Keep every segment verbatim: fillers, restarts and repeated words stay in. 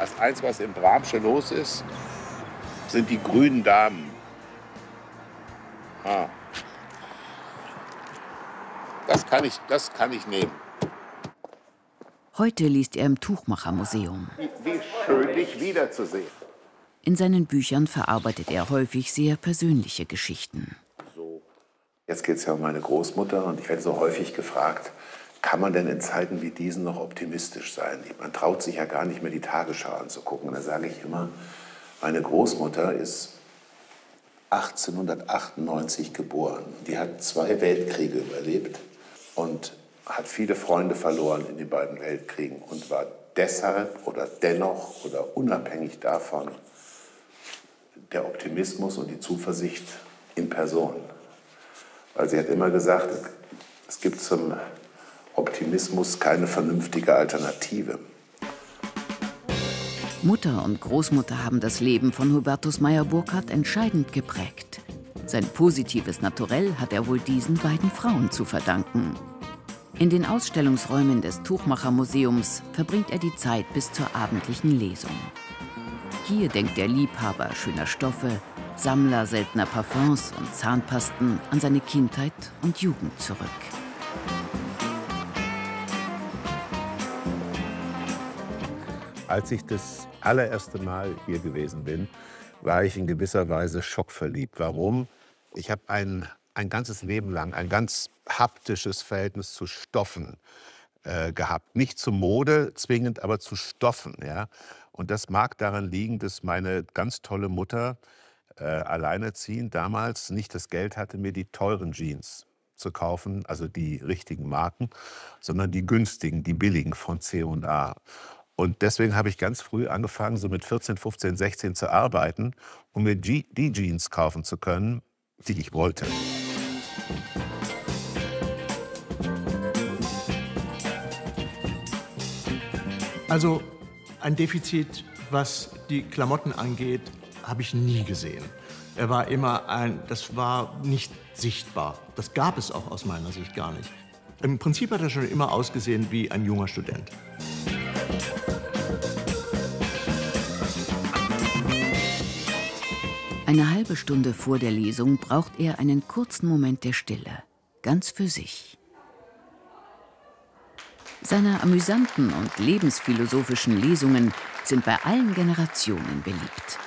Das eins, was im Bramsche los ist, sind die grünen Damen. Ah. Das kann ich, das kann ich nehmen. Heute liest er im Tuchmachermuseum. Wie, wie schön, dich wiederzusehen. In seinen Büchern verarbeitet er häufig sehr persönliche Geschichten. So. Jetzt geht es ja um meine Großmutter und ich werde so häufig gefragt, kann man denn in Zeiten wie diesen noch optimistisch sein? Man traut sich ja gar nicht mehr die Tagesschau anzugucken. Und da sage ich immer, meine Großmutter ist achtzehnhundertachtundneunzig geboren. Die hat zwei Weltkriege überlebt und hat viele Freunde verloren in den beiden Weltkriegen und war deshalb oder dennoch oder unabhängig davon der Optimismus und die Zuversicht in Person. Weil sie hat immer gesagt, es gibt zum Optimismus keine vernünftige Alternative. Mutter und Großmutter haben das Leben von Hubertus Meyer-Burkhardt entscheidend geprägt. Sein positives Naturell hat er wohl diesen beiden Frauen zu verdanken. In den Ausstellungsräumen des Tuchmachermuseums verbringt er die Zeit bis zur abendlichen Lesung. Hier denkt der Liebhaber schöner Stoffe, Sammler seltener Parfums und Zahnpasten an seine Kindheit und Jugend zurück. Als ich das allererste Mal hier gewesen bin, war ich in gewisser Weise schockverliebt. Warum? Ich habe ein, ein ganzes Leben lang ein ganz haptisches Verhältnis zu Stoffen äh, gehabt. Nicht zu Mode zwingend, aber zu Stoffen. Ja? Und das mag daran liegen, dass meine ganz tolle Mutter, äh, alleinerziehend damals, nicht das Geld hatte, mir die teuren Jeans zu kaufen, also die richtigen Marken, sondern die günstigen, die billigen von C und A. Und deswegen habe ich ganz früh angefangen, so mit vierzehn, fünfzehn, sechzehn zu arbeiten, um mir die Jeans kaufen zu können, die ich wollte. Also ein Defizit, was die Klamotten angeht, habe ich nie gesehen. Er war immer ein, das war nicht sichtbar. Das gab es auch aus meiner Sicht gar nicht. Im Prinzip hat er schon immer ausgesehen wie ein junger Student. Eine halbe Stunde vor der Lesung braucht er einen kurzen Moment der Stille, ganz für sich. Seine amüsanten und lebensphilosophischen Lesungen sind bei allen Generationen beliebt.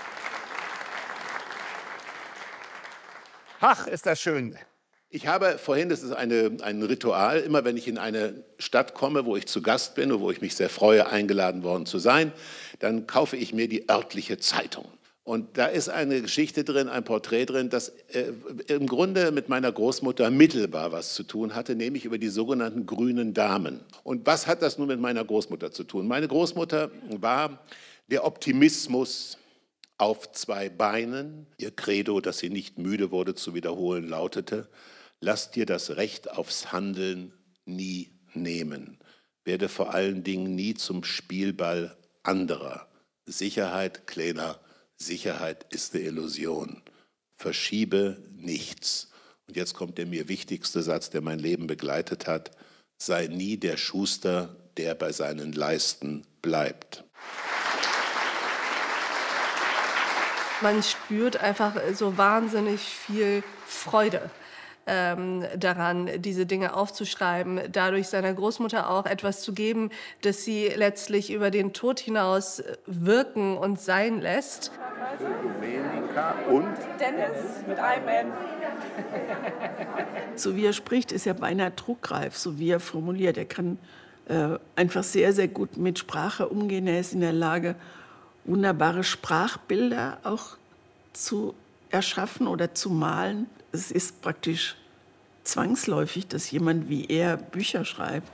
Ach, ist das schön. Ich habe vorhin, das ist eine, ein Ritual, immer wenn ich in eine Stadt komme, wo ich zu Gast bin und wo ich mich sehr freue, eingeladen worden zu sein, dann kaufe ich mir die örtliche Zeitung. Und da ist eine Geschichte drin, ein Porträt drin, das äh, im Grunde mit meiner Großmutter mittelbar was zu tun hatte, nämlich über die sogenannten grünen Damen. Und was hat das nun mit meiner Großmutter zu tun? Meine Großmutter war der Optimismus auf zwei Beinen. Ihr Credo, das sie nicht müde wurde zu wiederholen, lautete: Lass dir das Recht aufs Handeln nie nehmen. Werde vor allen Dingen nie zum Spielball anderer. Sicherheit, Kleiner, Sicherheit ist eine Illusion. Verschiebe nichts. Und jetzt kommt der mir wichtigste Satz, der mein Leben begleitet hat: Sei nie der Schuster, der bei seinen Leisten bleibt. Man spürt einfach so wahnsinnig viel Freude ähm, daran, diese Dinge aufzuschreiben, dadurch seiner Großmutter auch etwas zu geben, das sie letztlich über den Tod hinaus wirken und sein lässt. Domenica und Dennis mit einem N. So wie er spricht, ist er beinahe druckreif, so wie er formuliert. Er kann äh, einfach sehr, sehr gut mit Sprache umgehen. Er ist in der Lage, wunderbare Sprachbilder auch zu erschaffen oder zu malen. Es ist praktisch zwangsläufig, dass jemand wie er Bücher schreibt.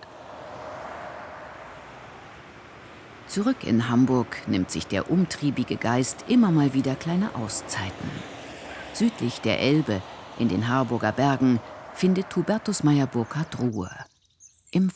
Zurück in Hamburg nimmt sich der umtriebige Geist immer mal wieder kleine Auszeiten. Südlich der Elbe, in den Harburger Bergen, findet Hubertus Meyer-Burkhardt Ruhe. Im